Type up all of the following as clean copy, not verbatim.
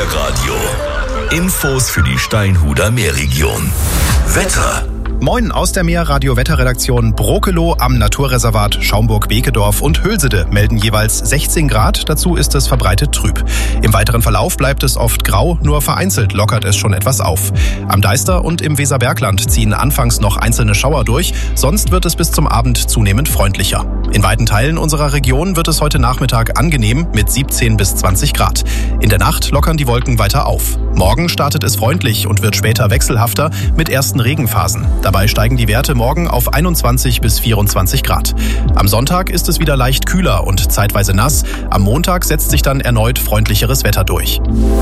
Meerradio. Infos für die Steinhuder Meerregion. Wetter. Moin aus der Meerradio-Wetterredaktion. Brokeloh am Naturreservat Schaumburg-Bekedorf und Hülsede melden jeweils 16 Grad. Dazu ist es verbreitet trüb. Im weiteren Verlauf bleibt es oft grau, nur vereinzelt lockert es schon etwas auf. Am Deister und im Weserbergland ziehen anfangs noch einzelne Schauer durch, sonst wird es bis zum Abend zunehmend freundlicher. In weiten Teilen unserer Region wird es heute Nachmittag angenehm mit 17 bis 20 Grad. In der Nacht lockern die Wolken weiter auf. Morgen startet es freundlich und wird später wechselhafter mit ersten Regenphasen. Dabei steigen die Werte morgen auf 21 bis 24 Grad. Am Sonntag ist es wieder leicht kühler und zeitweise nass. Am Montag setzt sich dann erneut freundlicheres Wetter durch.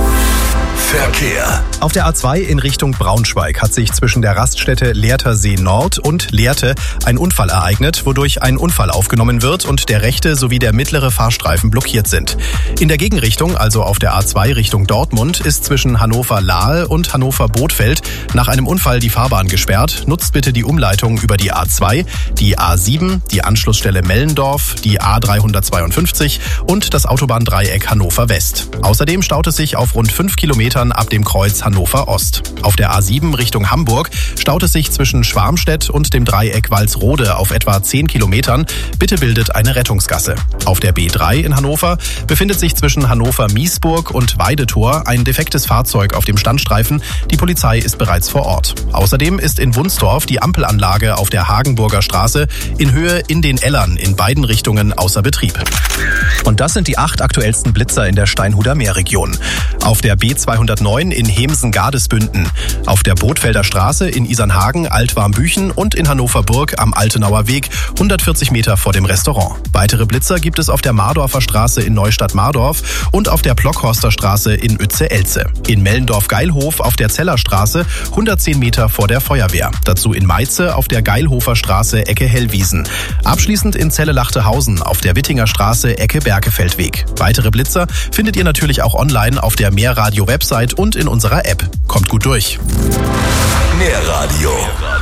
Verkehr. Auf der A2 in Richtung Braunschweig hat sich zwischen der Raststätte Lehrtersee Nord und Lehrte ein Unfall ereignet, wodurch ein Unfall aufgenommen wird und der rechte sowie der mittlere Fahrstreifen blockiert sind. In der Gegenrichtung, also auf der A2 Richtung Dortmund, ist zwischen Hannover-Lahe und Hannover-Bothfeld nach einem Unfall die Fahrbahn gesperrt. Nutzt bitte die Umleitung über die A2, die A7, die Anschlussstelle Mellendorf, die A352 und das Autobahndreieck Hannover West. Außerdem staut es sich auf rund 5 Kilometern ab dem Kreuz Hannover Ost. Auf der A7 Richtung Hamburg staut es sich zwischen Schwarmstedt und dem Dreieck Walsrode auf etwa 10 Kilometern. Bitte bildet eine Rettungsgasse. Auf der B3 in Hannover befindet sich zwischen Hannover-Miesburg und Weidetor ein defektes Fahrzeug auf dem Standstreifen. Die Polizei ist bereits vor Ort. Außerdem ist in Wunsdorf die Ampelanlage auf der Hagenburger Straße in Höhe in den Ellern in beiden Richtungen außer Betrieb. Und das sind die 8 aktuellsten Blitzer in der Steinhuder Meerregion. Auf der B209 in Hemsen-Gardesbünden, auf der Bothfelder Straße in Isernhagen, Altwarmbüchen und in Hannover-Burg am Altenauer Weg, 140 Meter vor dem Restaurant. Weitere Blitzer gibt es auf der Mardorfer Straße in Neustadt-Mardorf und auf der Plockhorster Straße in Uetze-Elze. In Mellendorf-Geilhof auf der Zellerstraße, 110 Meter vor der Feuerwehr. Dazu in Meize auf der Geilhofer Straße Ecke Hellwiesen. Abschließend in Celle-Lachtehausen auf der Wittinger Straße Ecke Berkefeldweg. Weitere Blitzer findet ihr natürlich auch online auf der Meerradio-Website und in unserer App. Kommt gut durch. Meerradio.